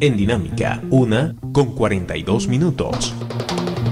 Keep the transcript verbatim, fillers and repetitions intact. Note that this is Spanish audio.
En dinámica, una con cuarenta y dos minutos.